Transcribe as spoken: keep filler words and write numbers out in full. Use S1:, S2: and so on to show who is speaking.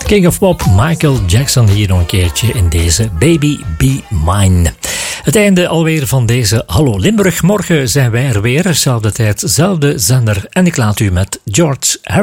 S1: King of Pop, Michael Jackson, hier nog een keertje in deze Baby Be Mine. Het einde alweer van deze Hallo Limburg. Morgen zijn wij er weer, zelfde tijd, zelfde zender. En ik laat u met George Harrison